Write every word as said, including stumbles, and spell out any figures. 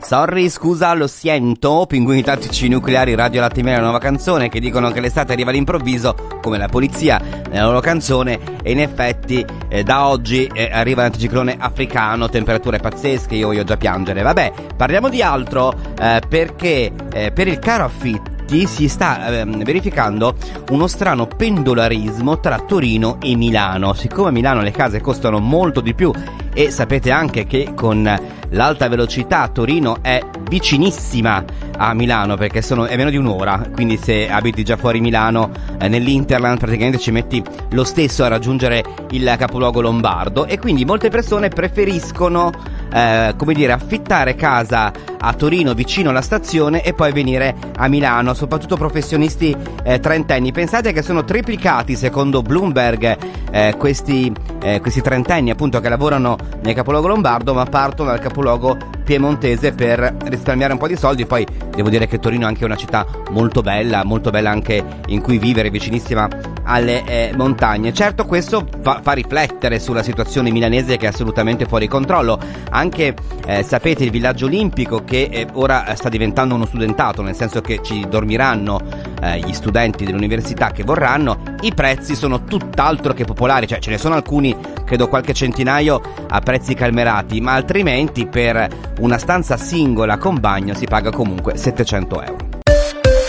Sorry, scusa, lo siento, pinguini tattici nucleari, Radio Latte Miele, la nuova canzone, che dicono che l'estate arriva all'improvviso, come la polizia nella loro canzone, e in effetti eh, da oggi eh, arriva l'anticiclone africano, temperature pazzesche, io voglio già piangere. Vabbè, parliamo di altro, eh, perché eh, per il caro affitti si sta eh, verificando uno strano pendolarismo tra Torino e Milano. Siccome a Milano le case costano molto di più e sapete anche che con l'alta velocità Torino è vicinissima a Milano, perché sono, è meno di un'ora, quindi se abiti già fuori Milano, eh, nell'Interland praticamente ci metti lo stesso a raggiungere il capoluogo lombardo, e quindi molte persone preferiscono eh, come dire affittare casa a Torino vicino alla stazione e poi venire a Milano, soprattutto professionisti eh, trentenni. Pensate che sono triplicati, secondo Bloomberg, eh, questi, eh, questi trentenni appunto che lavorano nel capoluogo lombardo ma partono dal capoluogo piemontese per risparmiare un po' di soldi. Poi devo dire che Torino è anche una città molto bella, molto bella anche in cui vivere, vicinissima alle eh, montagne. Certo, questo fa, fa riflettere sulla situazione milanese, che è assolutamente fuori controllo. Anche eh, sapete, il villaggio olimpico, che eh, ora sta diventando uno studentato, nel senso che ci dormiranno eh, gli studenti dell'università che vorranno, i prezzi sono tutt'altro che popolari, cioè ce ne sono alcuni, credo qualche centinaio, a prezzi calmerati, ma altrimenti per una stanza singola con bagno si paga comunque settecento euro.